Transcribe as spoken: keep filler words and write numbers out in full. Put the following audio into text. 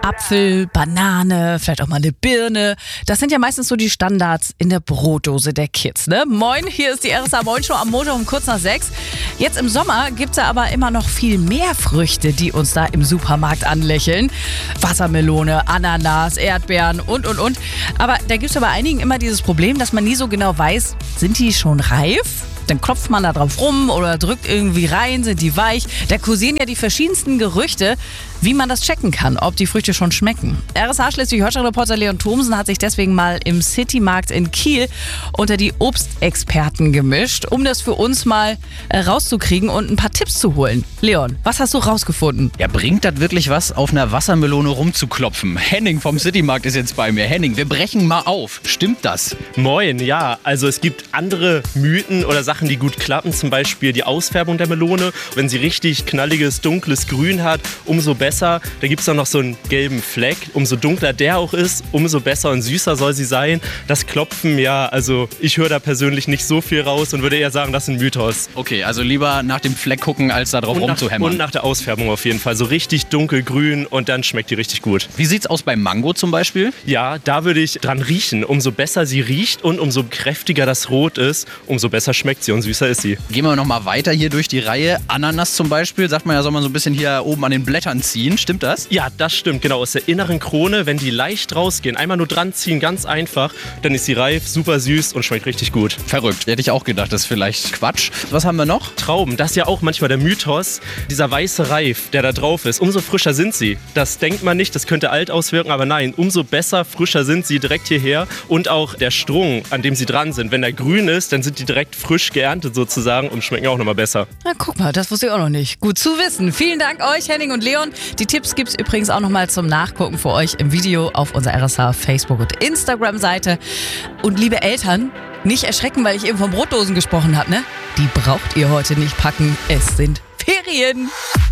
Apfel, Banane, vielleicht auch mal eine Birne. Das sind ja meistens so die Standards in der Brotdose der Kids, ne? Moin, hier ist die R S A Moin Show am Montag um kurz nach sechs. Jetzt im Sommer gibt's ja aber immer noch viel mehr Früchte, die uns da im Supermarkt anlächeln. Wassermelone, Ananas, Erdbeeren und, und, und. Aber da gibt's ja bei einigen immer dieses Problem, dass man nie so genau weiß, sind die schon reif? Dann klopft man da drauf rum oder drückt irgendwie rein, sind die weich. Da kursieren ja die verschiedensten Gerüchte, wie man das checken kann, ob die Früchte schon schmecken. R S A Schleswig-Holstein-Reporter Leon Thomsen hat sich deswegen mal im Citymarkt in Kiel unter die Obstexperten gemischt, um das für uns mal äh, rauszukriegen und ein paar Tipps zu holen. Leon, was hast du rausgefunden? Ja, bringt das wirklich was, auf einer Wassermelone rumzuklopfen? Henning vom Citymarkt ist jetzt bei mir. Henning, wir brechen mal auf. Stimmt das? Moin, ja. Also es gibt andere Mythen oder Sachen, die gut klappen. Zum Beispiel die Ausfärbung der Melone. Wenn sie richtig knalliges, dunkles Grün hat, umso besser. Da gibt es dann noch so einen gelben Fleck. Umso dunkler der auch ist, umso besser und süßer soll sie sein. Das Klopfen, ja, also ich höre da persönlich nicht so viel raus und würde eher sagen, das ist ein Mythos. Okay, also lieber nach dem Fleck gucken, als da drauf und rumzuhämmern. Nach, und nach der Ausfärbung auf jeden Fall. So richtig dunkelgrün und dann schmeckt die richtig gut. Wie sieht's aus beim Mango zum Beispiel? Ja, da würde ich dran riechen. Umso besser sie riecht und umso kräftiger das Rot ist, umso besser schmeckt sie und süßer ist sie. Gehen wir nochmal weiter hier durch die Reihe. Ananas zum Beispiel, sagt man ja, soll man so ein bisschen hier oben an den Blättern ziehen. Stimmt das? Ja, das stimmt. Genau, aus der inneren Krone, wenn die leicht rausgehen, einmal nur dran ziehen, ganz einfach, dann ist sie reif, super süß und schmeckt richtig gut. Verrückt. Hätte ich auch gedacht, das ist vielleicht Quatsch. Was haben wir noch? Trauben, das ist ja auch manchmal der Mythos. Dieser weiße Reif, der da drauf ist, umso frischer sind sie. Das denkt man nicht, das könnte alt auswirken, aber nein, umso besser, frischer sind sie direkt hierher. Und auch der Strung, an dem sie dran sind. Wenn der grün ist, dann sind die direkt frisch geerntet sozusagen und schmecken auch nochmal besser. Na, guck mal, das wusste ich auch noch nicht. Gut zu wissen. Vielen Dank euch, Henning und Leon. Die Tipps gibt's übrigens auch nochmal zum Nachgucken für euch im Video auf unserer R S A Facebook- und Instagram-Seite. Und liebe Eltern, nicht erschrecken, weil ich eben von Brotdosen gesprochen habe, ne? Die braucht ihr heute nicht packen. Es sind Ferien.